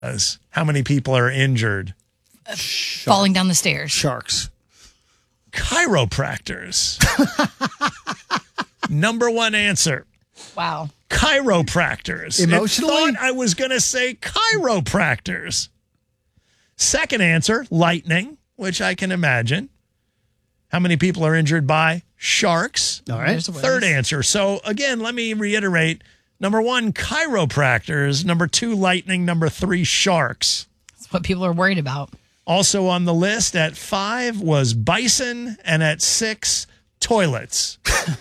How many people are injured? Falling down the stairs. Sharks. Chiropractors. Number one answer. Wow. Chiropractors. Emotionally? I thought I was going to say chiropractors. Second answer, lightning, which I can imagine. How many people are injured by sharks? All right. Third answer. So, again, let me reiterate. Number one, chiropractors. Number two, lightning. Number three, sharks. That's what people are worried about. Also on the list at 5 was bison, and at 6, toilets.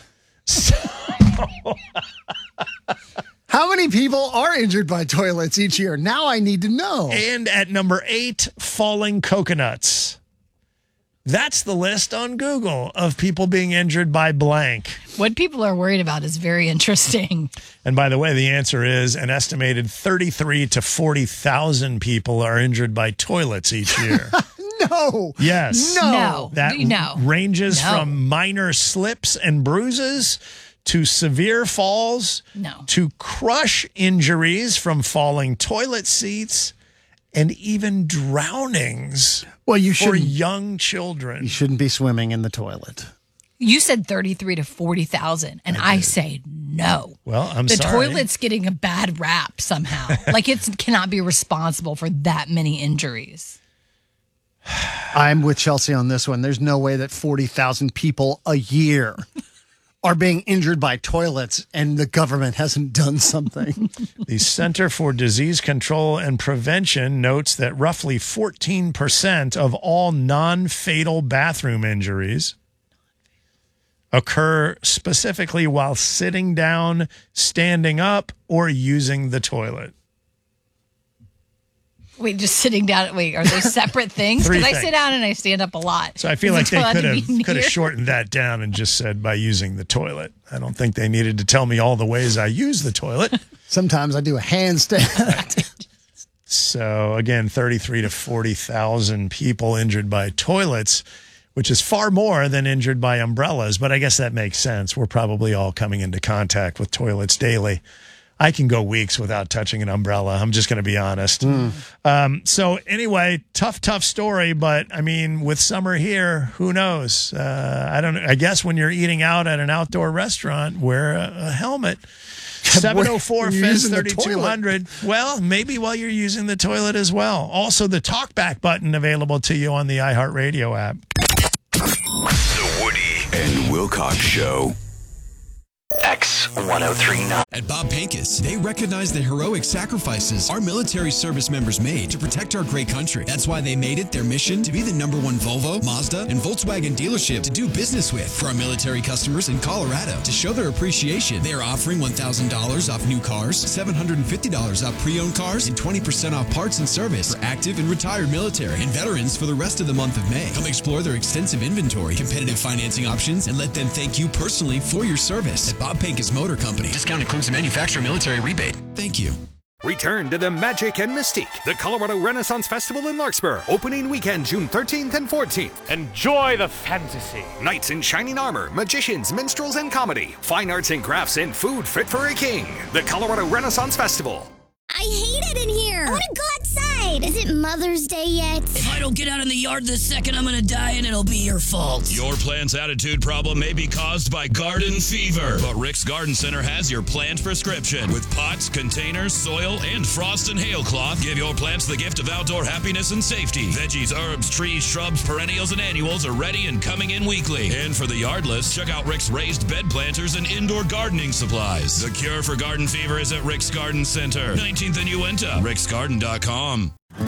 How many people are injured by toilets each year? Now I need to know. And at number 8, falling coconuts. That's the list on Google of people being injured by blank. What people are worried about is very interesting. And by the way, the answer is an estimated 33 to 40,000 people are injured by toilets each year. No. Yes. No. That ranges from minor slips and bruises to severe falls to crush injuries from falling toilet seats and even drownings for young children. You shouldn't be swimming in the toilet. You said 33 to 40,000, and I say no. Well, sorry. The toilet's getting a bad rap somehow. Like it cannot be responsible for that many injuries. I'm with Chelsea on this one. There's no way that 40,000 people a year are being injured by toilets and the government hasn't done something. The Center for Disease Control and Prevention notes that roughly 14% of all non-fatal bathroom injuries occur specifically while sitting down, standing up, or using the toilet. Wait, just sitting down. Wait, are they separate things? Because I sit down and I stand up a lot. So I feel like they could have shortened that down and just said by using the toilet. I don't think they needed to tell me all the ways I use the toilet. Sometimes I do a handstand. So again, 33 to 40,000 people injured by toilets, which is far more than injured by umbrellas. But I guess that makes sense. We're probably all coming into contact with toilets daily. I can go weeks without touching an umbrella. I'm just going to be honest. So anyway, tough story. But I mean, with summer here, who knows? I don't know. I guess when you're eating out at an outdoor restaurant, wear a helmet. 704 Fence 3200. Well, maybe while you're using the toilet as well. Also, the talkback button available to you on the iHeartRadio app. The Woody and Wilcox Show. X1039. At Bob Pincus, they recognize the heroic sacrifices our military service members made to protect our great country. That's why they made it their mission to be the #1 Volvo, Mazda, and Volkswagen dealership to do business with. For our military customers in Colorado, to show their appreciation, they are offering $1,000 off new cars, $750 off pre-owned cars, and 20% off parts and service for active and retired military and veterans for the rest of the month of May. Come explore their extensive inventory, competitive financing options, and let them thank you personally for your service. Bob Pincus Motor Company. Discount includes a manufacturer military rebate. Thank you. Return to the magic and mystique. The Colorado Renaissance Festival in Larkspur. Opening weekend, June 13th and 14th. Enjoy the fantasy. Knights in shining armor, magicians, minstrels, and comedy. Fine arts and crafts and food fit for a king. The Colorado Renaissance Festival. I hate it in here. I want to go outside. Is it Mother's Day yet? If I don't get out in the yard this second, I'm going to die and it'll be your fault. Your plant's attitude problem may be caused by garden fever. But Rick's Garden Center has your plant prescription. With pots, containers, soil, and frost and hail cloth, give your plants the gift of outdoor happiness and safety. Veggies, herbs, trees, shrubs, perennials, and annuals are ready and coming in weekly. And for the yardless, check out Rick's raised bed planters and indoor gardening supplies. The cure for garden fever is at Rick's Garden Center. 19th and Uinta. ricksgarden.com.